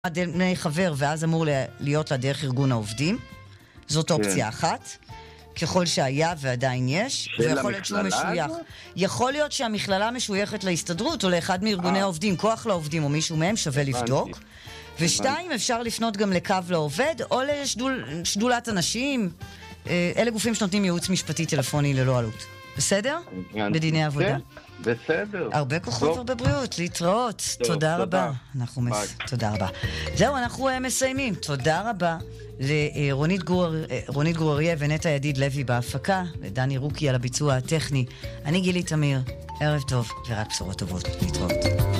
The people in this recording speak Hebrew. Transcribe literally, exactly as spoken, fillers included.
דמי חבר, ואז אמור להיות לה דרך ארגון העובדים. זאת אופציה אחת. ככל שהיה ועדיין יש, ויכול להיות שהוא משוייך. יכול להיות שהמכללה משויכת להסתדרות, או לאחד מארגוני העובדים, כוח לעובדים, או מישהו מהם, שווה לבדוק. ושתיים, אפשר לפנות גם לקו לעובד, או לשדולת אנשים. אלה גופים שנותנים ייעוץ משפטי טלפוני ללא עלות. בסדר? בדיני עבודה. בסדר. הרבה כוחות, הרבה בריאות, להתראות. תודה רבה. אנחנו מס... תודה רבה. זהו, אנחנו מסיימים. תודה רבה לרונית גור אריה ונטע ידיד לוי בהפקה, ודני רוקי על הביצוע הטכני. אני גילי תמיר. ערב טוב ורק בשורות טובות. להתראות.